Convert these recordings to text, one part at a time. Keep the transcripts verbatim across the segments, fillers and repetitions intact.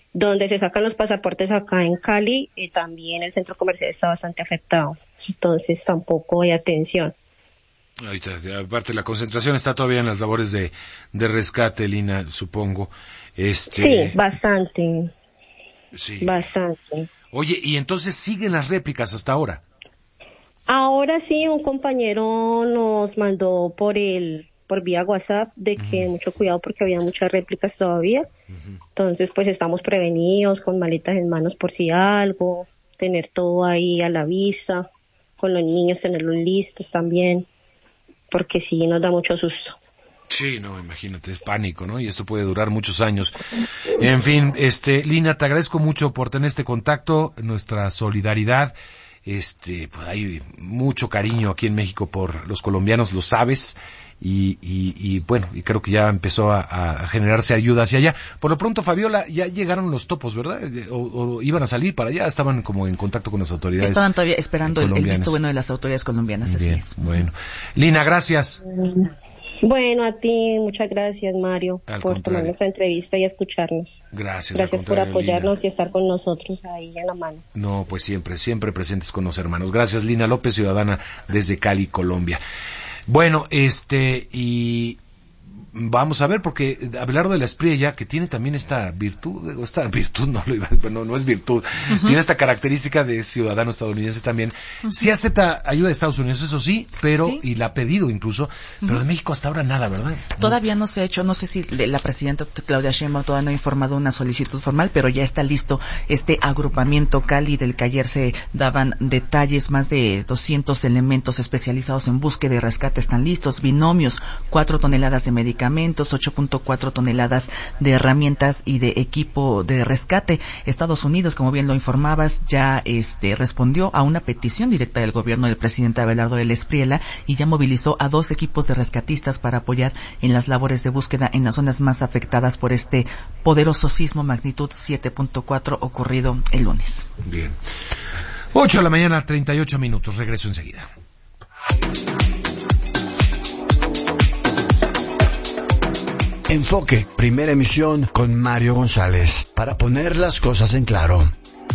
donde se sacan los pasaportes acá en Cali, y también el centro comercial está bastante afectado, entonces tampoco hay atención. Ahorita, aparte la concentración está todavía en las labores de, de rescate, Lina, supongo. Este... Sí, bastante. Sí. Bastante. Oye, ¿y entonces siguen las réplicas hasta ahora? Ahora sí, un compañero nos mandó por el por vía WhatsApp de que uh-huh. mucho cuidado porque había muchas réplicas todavía. Uh-huh. Entonces, pues estamos prevenidos, con maletas en manos por si algo, tener todo ahí a la vista, con los niños tenerlos listos también, porque sí nos da mucho susto. Sí, no, imagínate, es pánico, ¿no? Y esto puede durar muchos años. En fin, este, Lina, te agradezco mucho por tener este contacto, nuestra solidaridad. Este, pues hay mucho cariño aquí en México por los colombianos, lo sabes, y, y, y bueno, y creo que ya empezó a, a generarse ayuda hacia allá. Por lo pronto, Fabiola, ya llegaron los topos, ¿verdad? O, o iban a salir para allá, estaban como en contacto con las autoridades. Estaban todavía esperando el, el visto bueno de las autoridades colombianas, así Bien, es. Bueno, Lina, gracias. Bueno, a ti, muchas gracias, Mario, al por contrario. tomar nuestra entrevista y escucharnos. Gracias. Gracias por apoyarnos, Lina, y estar con nosotros ahí en la mano. No, pues siempre, siempre presentes con los hermanos. Gracias, Lina López, ciudadana desde Cali, Colombia. Bueno, este, y vamos a ver, porque hablar de la Espriella, que tiene también esta virtud, esta virtud no lo iba, no, no es virtud, uh-huh. tiene esta característica de ciudadano estadounidense también. Uh-huh. Sí acepta ayuda de Estados Unidos, eso sí, pero, ¿sí? y la ha pedido incluso, uh-huh. pero de México hasta ahora nada, ¿verdad? Todavía no se ha hecho, no sé si la presidenta Claudia Sheinbaum todavía no ha informado una solicitud formal, pero ya está listo este agrupamiento Cali del que ayer se daban detalles, más de doscientos elementos especializados en búsqueda y rescate están listos, binomios, cuatro toneladas de medicamentos, ocho punto cuatro toneladas de herramientas y de equipo de rescate. Estados Unidos, como bien lo informabas, ya este respondió a una petición directa del gobierno del presidente Abelardo del Espriella y ya movilizó a dos equipos de rescatistas para apoyar en las labores de búsqueda en las zonas más afectadas por este poderoso sismo magnitud siete punto cuatro ocurrido el lunes. Bien. ocho de la mañana, treinta y ocho minutos. Regreso enseguida. Enfoque, primera emisión con Mario González, para poner las cosas en claro.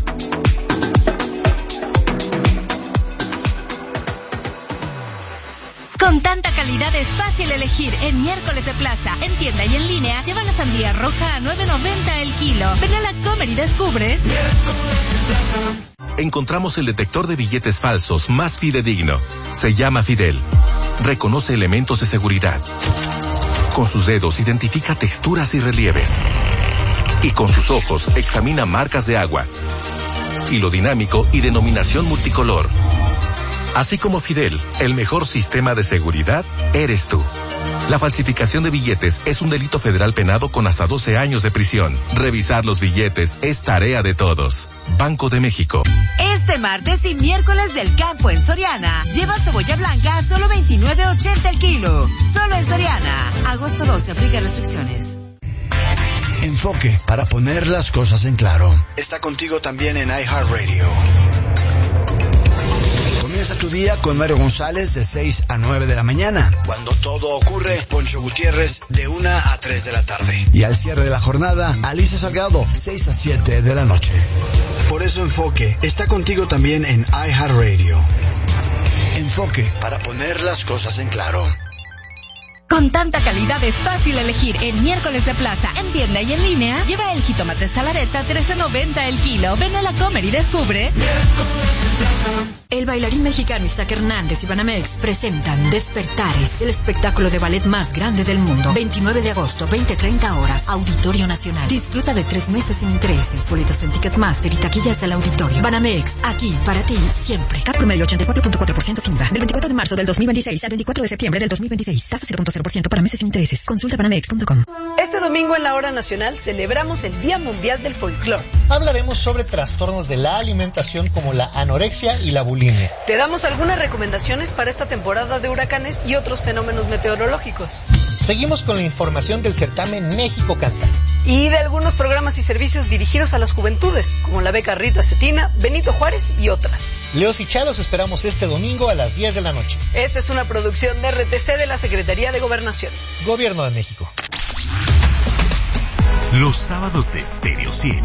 Con tanta calidad es fácil elegir en Miércoles de Plaza. En tienda y en línea, lleva la sandía roja a nueve noventa el kilo. Ven a la Comer y descubre. Miércoles de Plaza. Encontramos el detector de billetes falsos más fidedigno. Se llama Fidel. Reconoce elementos de seguridad. Con sus dedos identifica texturas y relieves. Y con sus ojos examina marcas de agua. Hilo dinámico y denominación multicolor. Así como Fidel, el mejor sistema de seguridad eres tú. La falsificación de billetes es un delito federal penado con hasta doce años de prisión. Revisar los billetes es tarea de todos. Banco de México. Este martes y miércoles del campo en Soriana. Lleva cebolla blanca a solo veintinueve ochenta el kilo. Solo en Soriana. Agosto doce, aplica restricciones. Enfoque, para poner las cosas en claro. Está contigo también en iHeartRadio. Comienza tu día con Mario González de seis a nueve de la mañana. Cuando todo ocurre, Poncho Gutiérrez de una a tres de la tarde. Y al cierre de la jornada, Alicia Salgado, seis a siete de la noche. Por eso Enfoque está contigo también en iHeartRadio. Enfoque, para poner las cosas en claro. Con tanta calidad es fácil elegir en Miércoles de Plaza. En tienda y en línea, lleva el jitomate salareta trece noventa el kilo. Ven a la Comer y descubre. Miércoles de Plaza. El bailarín mexicano Isaac Hernández y Banamex presentan Despertares, el espectáculo de ballet más grande del mundo. veintinueve de agosto, veinte treinta horas, Auditorio Nacional. Disfruta de tres meses sin intereses. Boletos en Ticketmaster y taquillas del auditorio. Banamex, aquí para ti siempre. Cap promedio ochenta y cuatro punto cuatro por ciento sin I V A. Del veinticuatro de marzo del dos mil veintiséis al veinticuatro de septiembre del dos mil veintiséis. Tasa cero punto cero por ciento para meses sin intereses. Consulta banamex punto com. Este domingo en la Hora Nacional celebramos el Día Mundial del Folclor. Hablaremos sobre trastornos de la alimentación como la anorexia y la bulimia. Te damos algunas recomendaciones para esta temporada de huracanes y otros fenómenos meteorológicos. Seguimos con la información del certamen México Canta. Y de algunos programas y servicios dirigidos a las juventudes, como la beca Rita Cetina, Benito Juárez y otras. Leos y Chalos esperamos este domingo a las diez de la noche. Esta es una producción de R T C de la Secretaría de Gobernación. Gobierno de México. Los sábados de Stereo cien